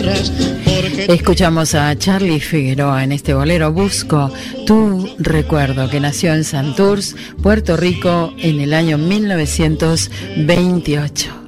Escuchamos a Charlie Figueroa en este bolero Busco tu recuerdo, que nació en Santurce, Puerto Rico, en el año 1928.